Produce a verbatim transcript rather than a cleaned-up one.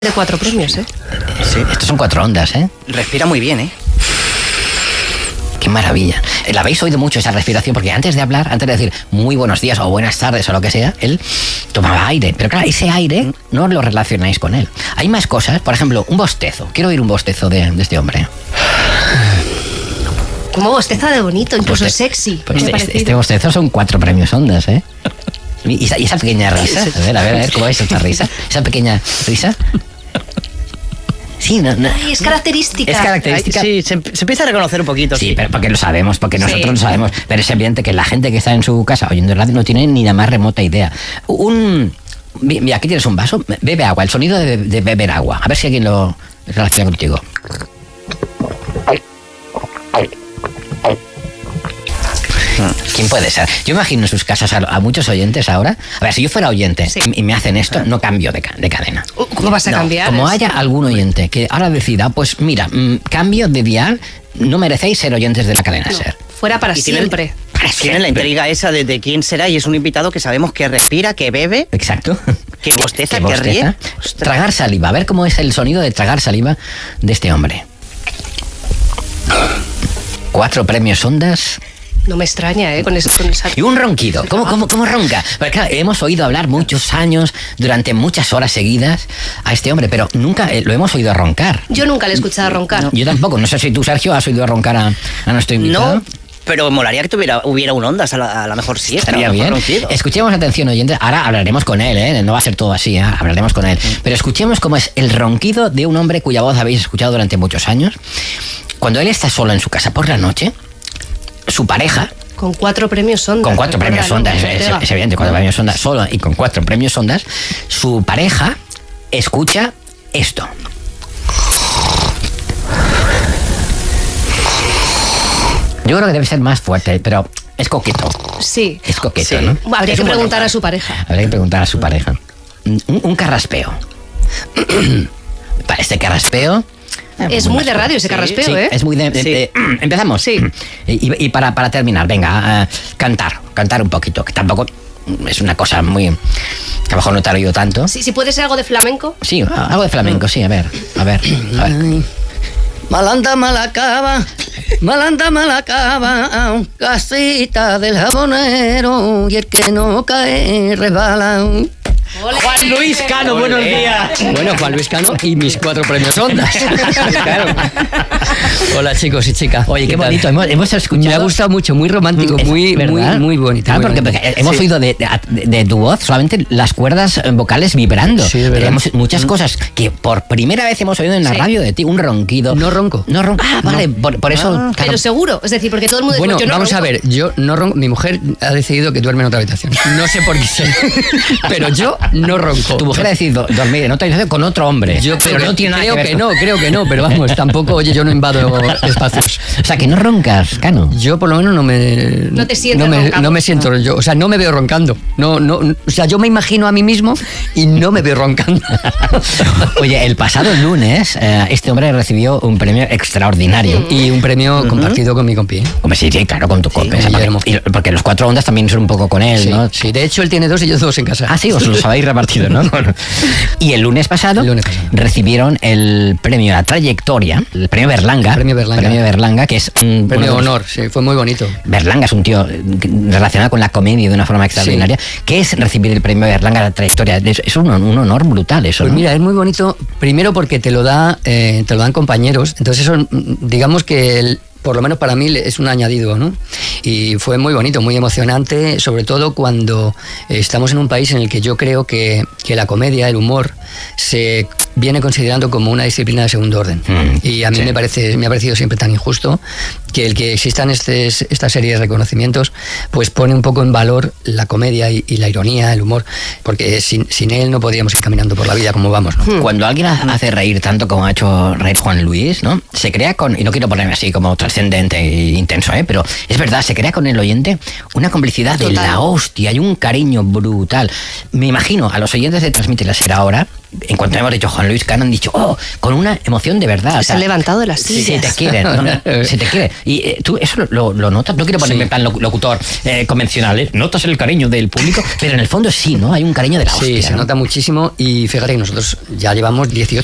De cuatro premios, ¿eh? Sí. Estos son cuatro ondas, ¿eh? Respira muy bien, ¿eh? Qué maravilla. ¿La habéis oído mucho esa respiración? Porque antes de hablar, antes de decir muy buenos días o buenas tardes o lo que sea, él tomaba aire. Pero claro, ese aire no lo relacionáis con él. Hay más cosas, por ejemplo, un bostezo. Quiero oír un bostezo de, de este hombre. Como bosteza de bonito, incluso Boste- sexy. Pues me ha este, parecido. este bostezo son cuatro premios ondas, ¿eh? Y esa, y esa pequeña risa. A ver, a ver, a ver, ¿cómo es esa risa? Esa pequeña risa. Sí, no, no. Ay, es característica. Es característica. Sí, se, se empieza a reconocer un poquito. Sí, pero porque lo sabemos, porque nosotros Sí. lo sabemos. Pero es evidente que la gente que está en su casa oyendo radio no tiene ni la más remota idea. Un... Mira, aquí tienes un vaso. Bebe agua, el sonido de, de beber agua. A ver si alguien lo relaciona contigo. ¿Quién puede ser? Yo imagino en sus casas a, a muchos oyentes ahora. A ver, si yo fuera oyente Sí. y, y me hacen esto, no cambio de, ca- de cadena. Uh, ¿Cómo vas a No, cambiar? Como Es- haya algún oyente que ahora decida, pues mira, mm, cambio de dial, no merecéis ser oyentes de la cadena No, SER. fuera para Y tienen- siempre. Tienen la intriga esa de, de quién será y es un invitado que sabemos que respira, que bebe, Exacto. que bosteza, Que que, bosteza. ríe. Tragar saliva. A ver cómo es el sonido de tragar saliva de este hombre. Cuatro premios ondas No me extraña, ¿eh? Con, eso, con esa... y un ronquido. ¿Cómo, cómo, cómo ronca? Porque claro, hemos oído hablar muchos años, durante muchas horas seguidas, a este hombre, pero nunca eh, lo hemos oído roncar. Yo nunca le he escuchado roncar. Yo tampoco. No sé si tú, Sergio, has oído roncar a, a nuestro invitado. No, pero molaría que tuviera, hubiera un ondas a la, a la mejor siesta. Estaría a lo mejor bien. ronquido. Escuchemos, atención, oyentes. Ahora hablaremos con él, ¿eh? No va a ser todo así, ¿eh? Hablaremos con él. Pero escuchemos cómo es el ronquido de un hombre cuya voz habéis escuchado durante muchos años. Cuando él está solo en su casa por la noche, su pareja, Con cuatro premios ondas. con cuatro premios Recuérdalo, ondas, es, Ortega. es evidente, cuatro premios ondas solo y con cuatro premios ondas, su pareja escucha esto. Yo creo que debe ser más fuerte, pero es coqueto. Sí. Es coqueto, Sí. ¿no? Habría Es que un buen preguntar roncar. a su pareja. Habría que preguntar a su pareja. Un, un carraspeo. Para este carraspeo. Es muy de radio ese Sí, carraspeo, Sí, ¿eh? es muy de... de- Sí. de- empezamos. Sí. Y, y para, para terminar, venga, eh, cantar. Cantar un poquito, que tampoco es una cosa muy... que a lo mejor no te ha oído tanto. Sí, si puede ser algo de flamenco. Sí, algo de flamenco, sí, a ver. A ver. A ver. Malanda malacaba, malanda malacaba, casita del jabonero, y el que no cae resbala. Juan Luis Cano, buenos días. Bueno, Juan Luis Cano y mis cuatro premios ondas. Claro. Hola chicos y chicas. Oye, qué tal? bonito. Hemos, hemos escuchado... Me ha gustado mucho, muy romántico, Es muy, muy, verdad. muy bonito. Claro, muy porque, bonito. porque hemos Sí. oído de, de- de tu voz solamente las cuerdas eh, vocales vibrando. Sí, de verdad. Tenemos muchas cosas que por primera vez hemos oído en la Sí. radio de ti, un ronquido. No ronco. No ronco. Ah, vale, por, por eso. claro. Pero seguro. Es decir, porque todo el mundo Bueno, dice, yo no vamos a ronco. ver, yo no ronco, mi mujer ha decidido que duerme en otra habitación. No sé por qué sé, pero yo no ronco. Tu mujer ha decidido dormir en otra habitación con otro hombre. Yo creo, Pero que, no tiene nada creo que, que, ver no, creo que no, pero vamos, tampoco, oye, yo no invado espacios. O sea, que no roncas, Cano. Yo por lo menos no me No te sientes no me, roncando. no me siento yo, o sea, no me veo roncando. No, no, o sea, yo me imagino a mí mismo y no me veo roncando. Oye, el pasado lunes eh, este hombre recibió un premio extraordinario. Y un premio compartido con mi compi. ¿eh? Hombre, sí, sí, claro, con tu compa. con Guillermo. Y- porque los cuatro ondas también son un poco con él, Sí, ¿no? sí, de hecho él tiene dos y yo dos en casa. Ah, sí, os los habéis repartido, ¿no? Bueno. Y el lunes pasado, El lunes pasado. recibieron el premio a la trayectoria, el premio Berlanga. El premio Berlanga. Premio Berlanga, que es un Premio de uno de los- honor, sí, fue muy bonito. Berlanga es un tío eh, relacionado con la comedia de una forma extraordinaria. ¿Qué es recibir el premio Berlanga a la trayectoria? Es, es un, un honor brutal eso, Pues ¿no? mira, es muy bonito, primero porque te lo da, eh, te lo dan compañeros, entonces eso, mm, digamos que el- por lo menos para mí es un añadido, ¿no? Y fue muy bonito, muy emocionante, sobre todo cuando eh, estamos en un país en el que yo creo que, que la comedia, el humor, se viene considerando como una disciplina de segundo orden. Mm, y a mí sí. me parece, me ha parecido siempre tan injusto que el que existan estes- esta serie de reconocimientos, pues pone un poco en valor la comedia y, y la ironía, el humor, porque sin, sin él no podríamos ir caminando por la vida como vamos, ¿no? Cuando alguien ha- hace reír tanto como ha hecho reír Juan Luis, ¿no? Se crea con, y no quiero ponerme así como trascendente e intenso, ¿eh? Pero es verdad, se crea con el oyente una complicidad de Total. la hostia y un cariño brutal. Me imagino a los oyentes de Transmite la Ser ahora, en cuanto hemos dicho Juan Luis Cano, han dicho, oh, con una emoción de verdad. O Se han levantado de las Se sillas. te quieren, ¿no? Se te quiere. Y eh, tú eso lo, lo, lo notas, no quiero ponerme Sí. en plan loc- locutor eh, convencional, ¿eh? Notas el cariño del público, pero en el fondo sí, ¿no? Hay un cariño de la Sí, hostia, se ¿no? nota muchísimo y fíjate que nosotros ya llevamos dieciocho